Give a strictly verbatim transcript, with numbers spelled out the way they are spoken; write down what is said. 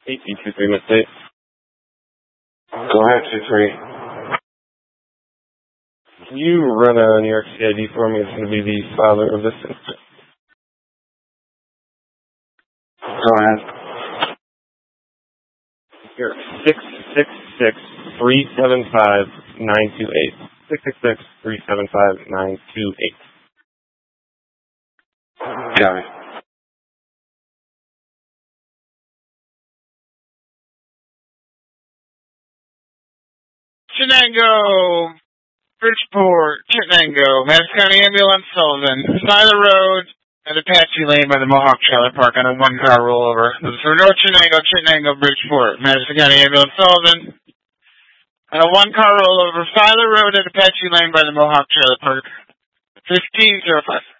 A T two three Midstate. Go ahead, two three. Can you run a New York C I D for me? It's going to be the father of this incident. Go ahead. Here, six six six three seven five nine two eight. Six six six three seven five nine two eight. Got it. Chenango, Bridgeport, Chenango, Madison County Ambulance, Sullivan. Snyder Road and Apache Lane by the Mohawk Trailer Park on a one-car rollover. This is for North Chenango, Chenango, Bridgeport, Madison County Ambulance, Sullivan. On a one-car rollover, Snyder Road and Apache Lane by the Mohawk Trailer Park. fifteen oh five.